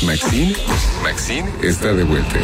Maxine está de vuelta.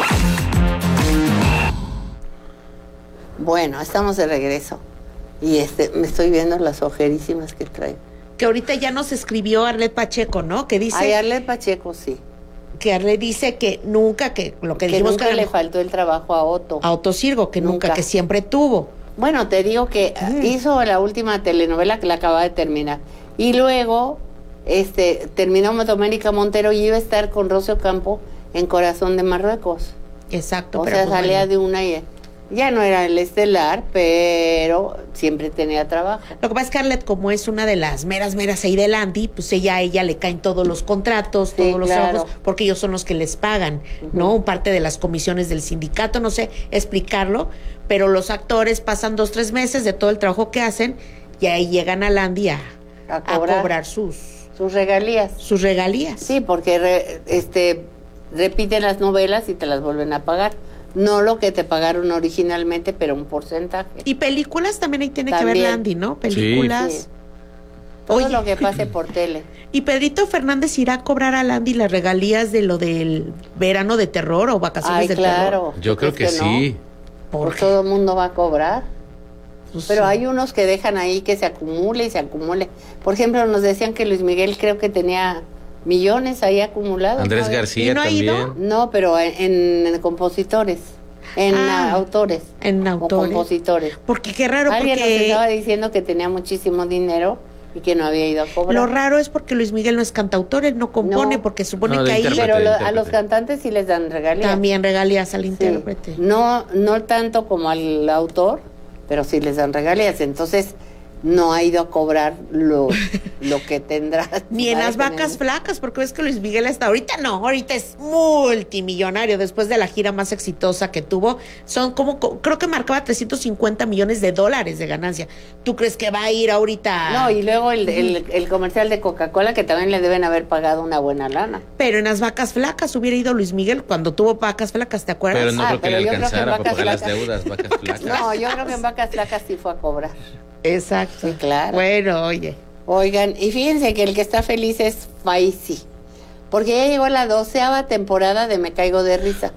Bueno, estamos de regreso. Y me estoy viendo las ojerísimas que traigo. Que ahorita ya nos escribió Arlet Pacheco, ¿no? Que dice... Ay, Arlet Pacheco, sí. Que Arlet dice que nunca, que lo que dijimos nunca le faltó el trabajo a Otto. A Otto Sirgo, que nunca, que siempre tuvo. Bueno, te digo que hizo la última telenovela que la acaba de terminar. Y luego, terminó Doménica Montero y iba a estar con Rocío Campo en Corazón de Marruecos. Exacto. O sea, salía de una y... Ya no era el estelar, pero siempre tenía trabajo. Lo que pasa es que Arlet, como es una de las meras ahí del Andy, pues a ella le caen todos los contratos, todos los trabajos, porque ellos son los que les pagan, ¿no? Parte de las comisiones del sindicato, no sé explicarlo, pero los actores pasan 2-3 meses de todo el trabajo que hacen y ahí llegan al Andy a cobrar sus regalías. Sus regalías. Sí, porque repiten las novelas y te las vuelven a pagar. No lo que te pagaron originalmente, pero un porcentaje. Y películas también ahí tiene que ver Andy, ¿no? Películas. Sí. Todo lo que pase por tele. ¿Y Pedrito Fernández irá a cobrar a Andy las regalías de lo del verano de terror o vacaciones de terror? Yo creo que sí. ¿Por todo el mundo va a cobrar? Pues pero hay unos que dejan ahí que se acumule y se acumule. Por ejemplo, nos decían que Luis Miguel creo que tenía millones ahí acumulados. Andrés García también. No, pero en compositores, en autores. En autores. O compositores. Porque qué raro, alguien porque... nos estaba diciendo que tenía muchísimo dinero y que no había ido a cobrar. Lo raro es porque Luis Miguel no es cantautor, él no compone, porque supone que ahí... Pero a los cantantes sí les dan regalías. También regalías al intérprete. No tanto como al autor, pero sí les dan regalías. Entonces... no ha ido a cobrar lo que tendrá. Ni en las vacas flacas, porque ves que Luis Miguel ahorita es multimillonario después de la gira más exitosa que tuvo. Son creo que marcaba $350 millones de ganancia. ¿Tú crees que va a ir ahorita? No, y luego el comercial de Coca-Cola, que también le deben haber pagado una buena lana. Pero en las vacas flacas hubiera ido Luis Miguel cuando tuvo vacas flacas, ¿te acuerdas? Pero no creo que le alcanzara para pagar las deudas, vacas flacas. No, yo creo que en vacas flacas sí fue a cobrar. Exacto. Sí, claro. Bueno, Oigan, y fíjense que el que está feliz es Faisy, porque ya llegó la 12ª temporada de Me Caigo de Risa.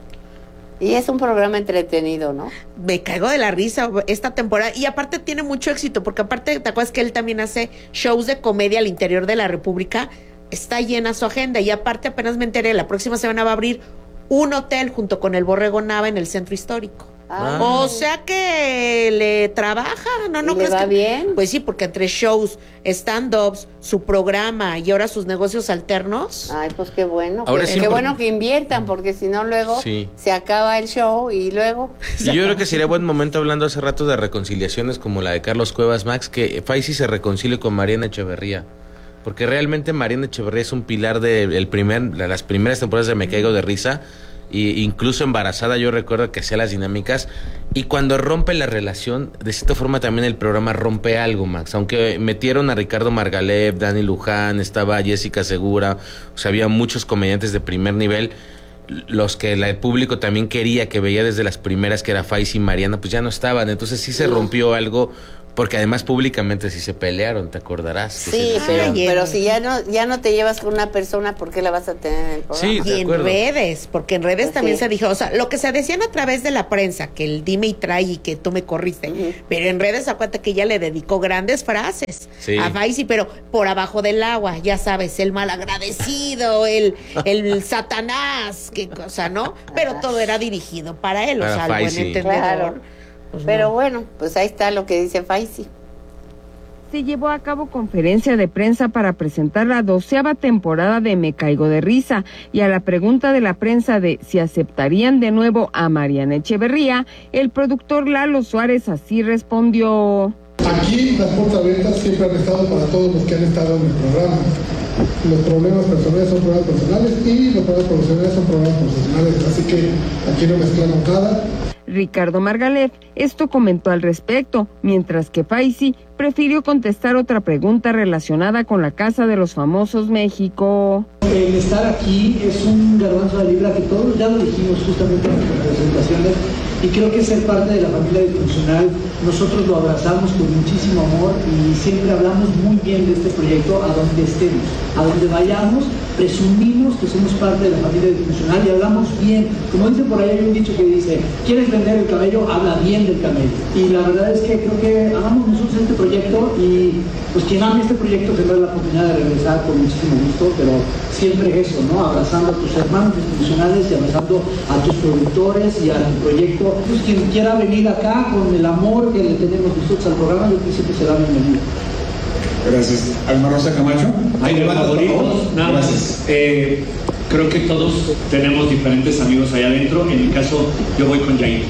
Y es un programa entretenido, ¿no? Me caigo de la risa esta temporada. Y aparte tiene mucho éxito, porque aparte, ¿te acuerdas que él también hace shows de comedia al interior de la República? Está llena su agenda. Y aparte, apenas me enteré, la próxima semana va a abrir un hotel junto con el Borrego Nava en el centro histórico. O sea que le trabaja, ¿no? ¿Le va bien? Pues sí, porque entre shows, stand-ups, su programa y ahora sus negocios alternos. Ay, pues qué bueno. Qué bueno que inviertan, porque si no luego se acaba el show y luego... Y yo creo que sería buen momento, hablando hace rato de reconciliaciones como la de Carlos Cuevas, Max, que Faisy se reconcilie con Mariana Echeverría. Porque realmente Mariana Echeverría es un pilar de las primeras temporadas de Me Caigo de Risa. Y incluso embarazada yo recuerdo que hacía las dinámicas, y cuando rompe la relación, de cierta forma también el programa rompe algo, Max, aunque metieron a Ricardo Margalef, Dani Luján, estaba Jessica Segura, o sea, había muchos comediantes de primer nivel, los que el público también quería, que veía desde las primeras, que era Faisy y Mariana, pues ya no estaban, entonces sí se rompió algo. Porque además públicamente sí se pelearon, te acordarás. Sí, pero si ya no te llevas con una persona, ¿por qué la vas a tener en el programa? Sí, y en redes, porque en redes también se dijo, o sea, lo que se decían a través de la prensa, que el dime y trae y que tú me corriste, pero en redes acuérdate que ella le dedicó grandes frases a Faisy, pero por abajo del agua, ya sabes, el malagradecido, el Satanás, qué cosa, ¿no? Pero todo era dirigido para él, para o sea, el buen entendedor. Claro. Pues pero bueno, pues ahí está lo que dice Faisy. Se llevó a cabo conferencia de prensa para presentar la 12ª temporada de Me Caigo de Risa, y a la pregunta de la prensa de si aceptarían de nuevo a Mariana Echeverría, el productor Lalo Suárez así respondió. Aquí las puertas abiertas siempre han estado para todos los que han estado en el programa. Los problemas personales son problemas personales y los problemas profesionales son problemas profesionales, así que aquí no mezclamos nada. Ricardo Margalef esto comentó al respecto, mientras que Faisy prefirió contestar otra pregunta relacionada con la Casa de los Famosos México. El estar aquí es un garbanzo de libra que todos ya lo dijimos justamente en nuestras presentaciones, y creo que ser parte de la familia disfuncional, nosotros lo abrazamos con muchísimo amor y siempre hablamos muy bien de este proyecto a donde estemos, a donde vayamos, presumimos que somos parte de la familia disfuncional y hablamos bien. Como dice por ahí, hay un dicho que dice, ¿quieres vender el camello? Habla bien del camello. Y la verdad es que creo que amamos nosotros este proyecto y pues quien ame este proyecto tendrá la oportunidad de regresar con muchísimo gusto, pero siempre eso, ¿no? Abrazando a tus hermanos disfuncionales y abrazando a tus productores y a tu proyecto. Pues quien quiera venir acá con el amor que le tenemos nosotros al programa, yo creo que siempre será bienvenido. Gracias. Alma Rosa Camacho. Hay de favoritos, nada más. Creo que todos tenemos diferentes amigos allá adentro. En mi caso, yo voy con Jair.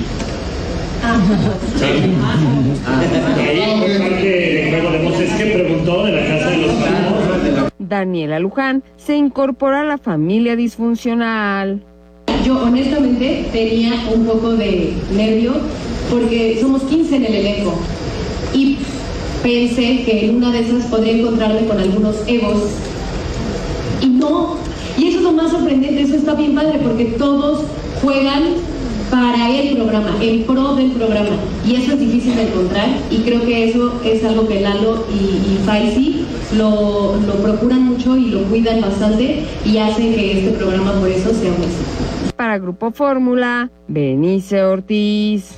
Es que preguntó de la Casa de los Famosos. Daniela Luján se incorpora a la familia disfuncional. Yo honestamente tenía un poco de nervio porque somos 15 en el elenco y pensé que en una de esas podría encontrarme con algunos egos y no, y eso es lo más sorprendente, eso está bien padre porque todos juegan para el programa, en pro del programa, y eso es difícil de encontrar y creo que eso es algo que Lalo y Faisy lo procuran mucho y lo cuidan bastante y hacen que este programa por eso sea un éxito. Para Grupo Fórmula, Benice Ortiz.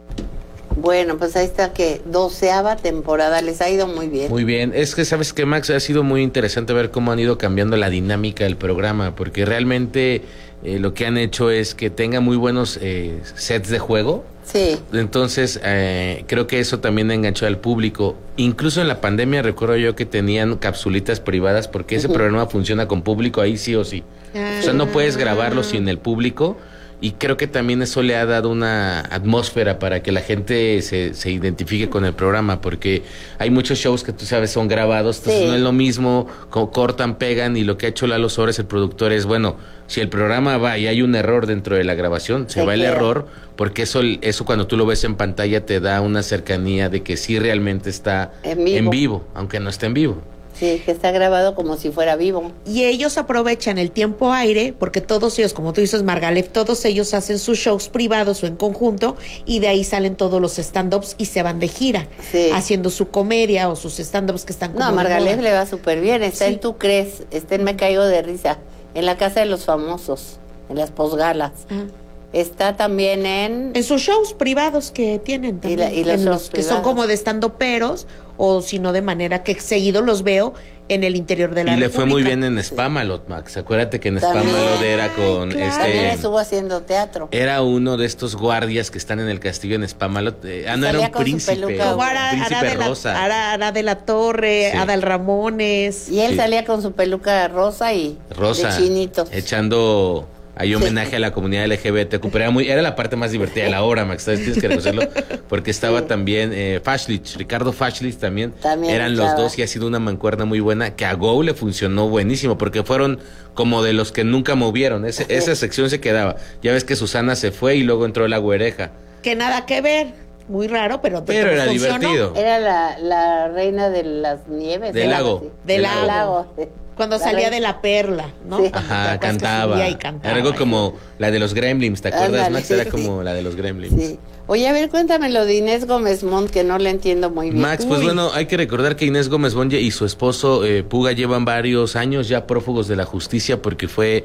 Bueno, pues ahí está que 12ª temporada, les ha ido muy bien. Muy bien, es que sabes que Max, ha sido muy interesante ver cómo han ido cambiando la dinámica del programa, porque realmente lo que han hecho es que tenga muy buenos sets de juego. Sí. Entonces, creo que eso también enganchó al público. Incluso en la pandemia recuerdo yo que tenían capsulitas privadas, porque ese programa funciona con público ahí sí o sí. O sea, no puedes grabarlo sin el público. Y creo que también eso le ha dado una atmósfera para que la gente se identifique con el programa, porque hay muchos shows que tú sabes son grabados, entonces no es lo mismo, cortan, pegan, y lo que ha hecho Lalo Suárez, el productor, es bueno, si el programa va y hay un error dentro de la grabación, se va el error, porque eso cuando tú lo ves en pantalla te da una cercanía de que sí realmente está en vivo, aunque no esté en vivo. Sí, que está grabado como si fuera vivo. Y ellos aprovechan el tiempo aire, porque todos ellos, como tú dices, Margalef, todos ellos hacen sus shows privados o en conjunto, y de ahí salen todos los stand-ups y se van de gira, haciendo su comedia o sus stand-ups que están como... No, a Margalef le va súper bien, está en Tú Crees, está en Me Caigo de Risa, en La Casa de los Famosos, en las posgalas. Está también en sus shows privados que tienen también, y los que son como de stand-uperos, o si no de manera que seguido los veo en el interior de la República. Le fue muy bien en Spamalot, Max. Acuérdate que en Spamalot era con También estuvo haciendo teatro. Era uno de estos guardias que están en el castillo en Spamalot. No era un príncipe. Príncipe rosa. Ara de la Torre, Adal Ramones. Y él salía con su peluca rosa y de chinitos. Echando... Hay homenaje a la comunidad LGBTQ, pero era la parte más divertida de la obra, Max, ¿sabes? Tienes que reconocerlo, porque estaba también Fashlich, Ricardo Fashlich también eran los dos, y ha sido una mancuerna muy buena, que a Go le funcionó buenísimo, porque fueron como de los que nunca movieron, esa sección se quedaba. Ya ves que Susana se fue y luego entró la güereja. Que nada que ver, muy raro, pero era divertido. Era la reina de las nieves. Del lago. Del lago. Cuando salía de la perla, ¿no? Sí. Ajá, cantaba. Era algo como la de los Gremlins, ¿te acuerdas, Max? Era como la de los Gremlins. Sí. Oye, a ver, cuéntame lo de Inés Gómez Mont, que no le entiendo muy bien. Max, pues bueno, hay que recordar que Inés Gómez Mont y su esposo Puga llevan varios años ya prófugos de la justicia, porque fue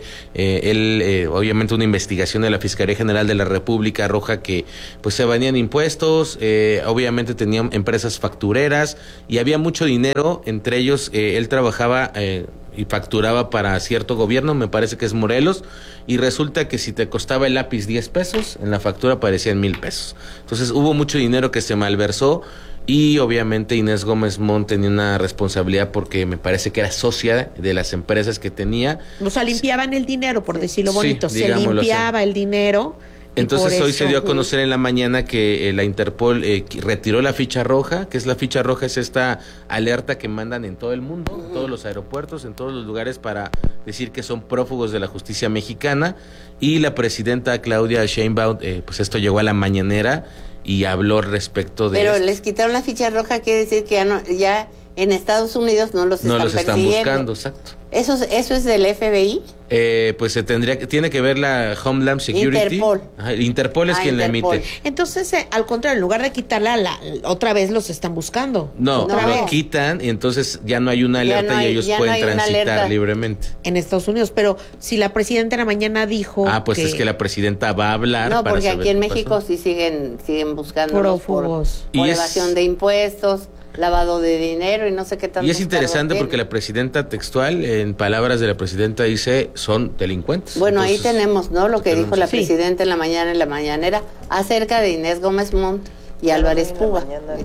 obviamente una investigación de la Fiscalía General de la República arroja que pues se evanían impuestos, obviamente tenían empresas factureras y había mucho dinero, entre ellos él trabajaba y facturaba para cierto gobierno, me parece que es Morelos, y resulta que si te costaba el lápiz 10 pesos, en la factura aparecían 1,000 pesos. Entonces hubo mucho dinero que se malversó, y obviamente Inés Gómez Mont tenía una responsabilidad porque me parece que era socia de las empresas que tenía. O sea, limpiaban el dinero, por decirlo bonito, se limpiaba el dinero. Entonces hoy se dio a conocer en la mañana que la Interpol retiró la ficha roja, que es la ficha roja, es esta alerta que mandan en todo el mundo, en todos los aeropuertos, en todos los lugares, para decir que son prófugos de la justicia mexicana, y la presidenta Claudia Sheinbaum, pues esto llegó a la mañanera y habló respecto de Pero les quitaron la ficha roja, quiere decir que ya en Estados Unidos no los están buscando, exacto. ¿Eso es del FBI? Pues tiene que ver la Homeland Security. Interpol. Ajá, Interpol es quien la emite. Entonces, al contrario, en lugar de quitarla, otra vez los están buscando. No, lo quitan y entonces ya no hay una alerta y ellos pueden transitar libremente. En Estados Unidos, pero si la presidenta en la mañana dijo pues es que la presidenta va a hablar. No, para porque saber aquí en qué México pasó. sí siguen buscando prófugos. por evasión de impuestos, lavado de dinero y no sé qué tanto. Y es interesante porque la presidenta textual, en palabras de la presidenta, dice son delincuentes. Bueno, entonces, ahí tenemos, ¿no? Lo que dijo la presidenta en la mañanera, acerca de Inés Gómez Montt y Álvarez Puga.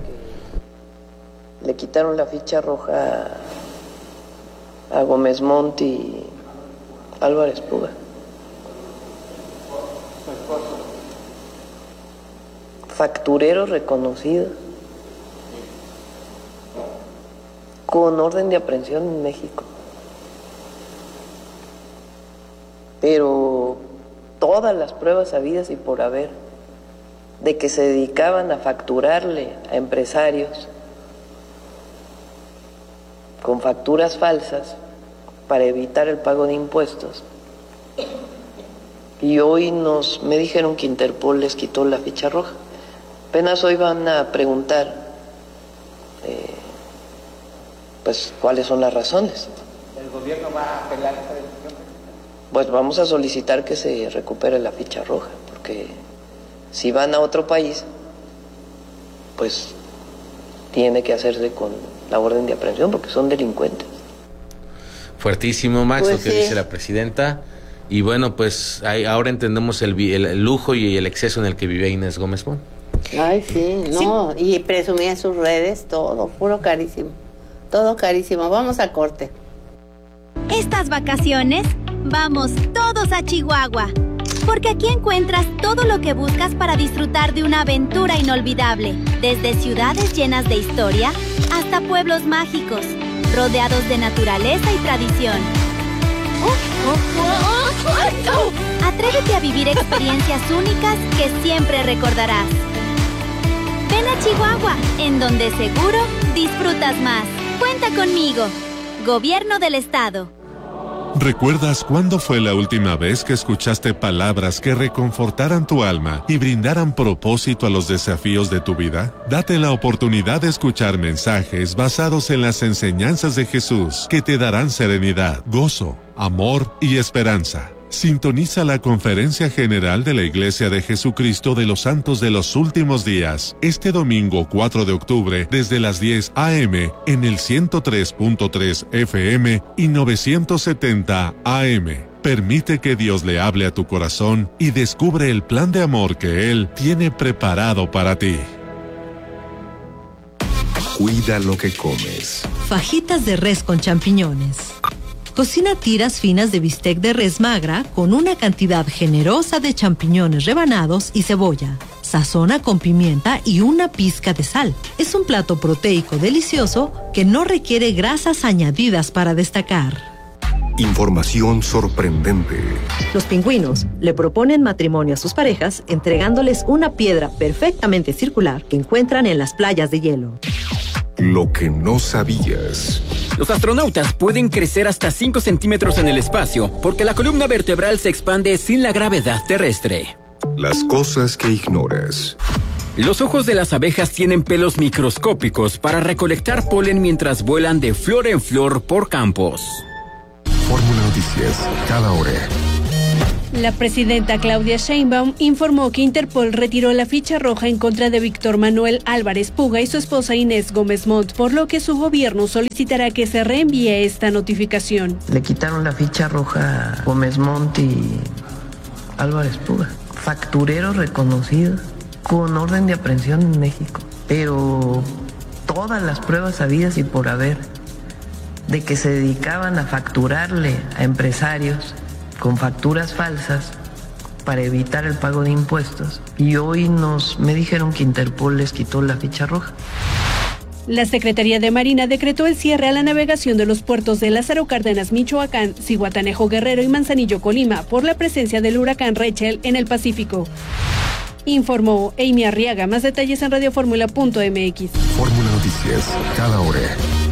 Le quitaron la ficha roja a Gómez Montt y Álvarez Puga. Facturero reconocido, con orden de aprehensión en México. Pero todas las pruebas habidas y por haber de que se dedicaban a facturarle a empresarios con facturas falsas para evitar el pago de impuestos. Y hoy me dijeron que Interpol les quitó la ficha roja. Apenas hoy van a preguntar pues cuáles son las razones. ¿El gobierno va a apelar esta decisión? Pues vamos a solicitar que se recupere la ficha roja, porque si van a otro país, pues tiene que hacerse con la orden de aprehensión, porque son delincuentes. Fuertísimo, Max, pues lo que dice la presidenta. Y bueno, pues ahora entendemos el lujo y el exceso en el que vive Inés Gómez Montt. Ay, sí, no, y presumía en sus redes todo, puro carísimo. Todo carísimo. Vamos a corte. Estas vacaciones, vamos todos a Chihuahua. Porque aquí encuentras todo lo que buscas para disfrutar de una aventura inolvidable. Desde ciudades llenas de historia hasta pueblos mágicos, rodeados de naturaleza y tradición. Atrévete a vivir experiencias únicas que siempre recordarás. Ven a Chihuahua, en donde seguro disfrutas más. Cuenta conmigo. Gobierno del Estado. ¿Recuerdas cuándo fue la última vez que escuchaste palabras que reconfortaran tu alma y brindaran propósito a los desafíos de tu vida? Date la oportunidad de escuchar mensajes basados en las enseñanzas de Jesús que te darán serenidad, gozo, amor y esperanza. Sintoniza la Conferencia General de la Iglesia de Jesucristo de los Santos de los Últimos Días, este domingo 4 de octubre, desde las 10 a.m. en el 103.3 FM y 970 AM. Permite que Dios le hable a tu corazón y descubre el plan de amor que Él tiene preparado para ti. Cuida lo que comes. Fajitas de res con champiñones. Cocina tiras finas de bistec de res magra con una cantidad generosa de champiñones rebanados y cebolla. Sazona con pimienta y una pizca de sal. Es un plato proteico delicioso que no requiere grasas añadidas para destacar. Información sorprendente. Los pingüinos le proponen matrimonio a sus parejas entregándoles una piedra perfectamente circular que encuentran en las playas de hielo. Lo que no sabías. Los astronautas pueden crecer hasta 5 centímetros en el espacio porque la columna vertebral se expande sin la gravedad terrestre. Las cosas que ignoras. Los ojos de las abejas tienen pelos microscópicos para recolectar polen mientras vuelan de flor en flor por campos. Fórmula Noticias, cada hora. La presidenta Claudia Sheinbaum informó que Interpol retiró la ficha roja en contra de Víctor Manuel Álvarez Puga y su esposa Inés Gómez Montt, por lo que su gobierno solicitará que se reenvíe esta notificación. Le quitaron la ficha roja a Gómez Montt y Álvarez Puga. Facturero reconocido con orden de aprehensión en México. Pero todas las pruebas habidas y por haber de que se dedicaban a facturarle a empresarios con facturas falsas para evitar el pago de impuestos. Y hoy me dijeron que Interpol les quitó la ficha roja. La Secretaría de Marina decretó el cierre a la navegación de los puertos de Lázaro Cárdenas, Michoacán, Zihuatanejo, Guerrero y Manzanillo, Colima, por la presencia del huracán Rachel en el Pacífico. Informó Amy Arriaga. Más detalles en radioformula.mx. Fórmula Noticias, cada hora.